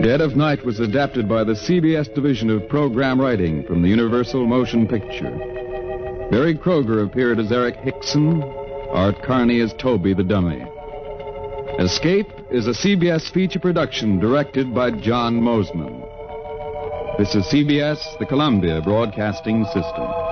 Dead of Night was adapted by the CBS Division of Program Writing from the Universal Motion Picture. Barry Kroger appeared as Eric Hickson, Art Carney as Toby the Dummy. Escape is a CBS feature production directed by John Mosman. This is CBS, the Columbia Broadcasting System.